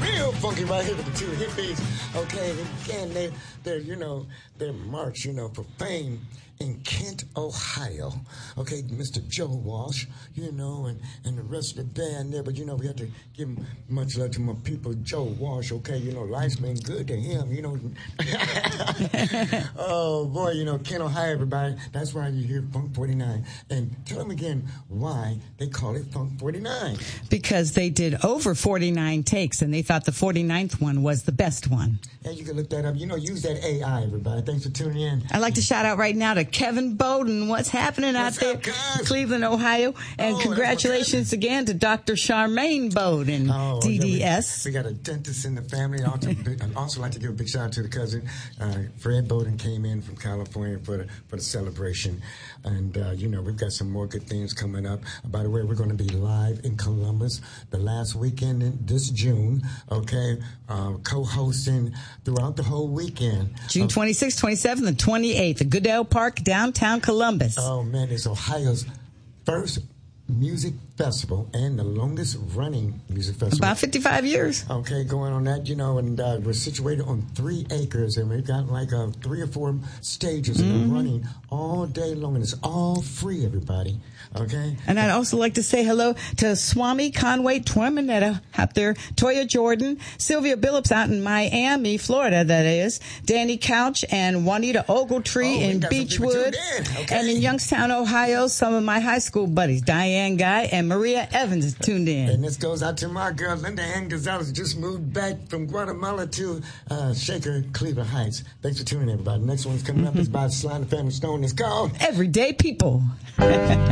real funky right here with the two hippies. Okay, again, their march, for fame in Kent, Ohio. Okay, Mr. Joe Walsh, and the rest of the band there. But, we have to give much love to my people, Joe Walsh, okay? Life's been good to him, Oh, boy, Kent, Ohio, everybody. That's why you hear Funk 49. And tell them again why they call it Funk 49. Because they did over 49 takes, and they thought the 49th one was the best one. Yeah, you can look that up. Use that AI, everybody. Thanks for tuning in. I'd like to shout out right now to Kevin Bowden. What's happening out there in Cleveland, Ohio? And congratulations again to Dr. Charmaine Bowden, DDS. Yeah, we got a dentist in the family. I'd also like to give a big shout out to the cousin. Fred Bowden came in from California for the celebration. And, we've got some more good things coming up. By the way, we're going to be live in Columbus the last weekend in this June, okay? Co-hosting throughout the whole weekend. June 26th, 27th, and 28th at Goodell Park, downtown Columbus. Oh, man, it's Ohio's first music festival and the longest running music festival. About 55 years. Okay, going on that, and we're situated on 3 acres, and we've got like 3 or 4 stages, and we're running all day long, and it's all free, everybody. Okay? And I'd also like to say hello to Swami Conway Torminetta out there, Toya Jordan, Sylvia Billups out in Miami, Florida, that is, Danny Couch and Juanita Ogletree in Beechwood. Okay. And in Youngstown, Ohio, some of my high school buddies, Diane Guy and Maria Evans, is tuned in. And this goes out to my girl, Linda Ann Gonzalez, just moved back from Guatemala to Shaker, Cleveland Heights. Thanks for tuning in, everybody. The next one's coming up is by Sly and the Family Stone. It's called Everyday People.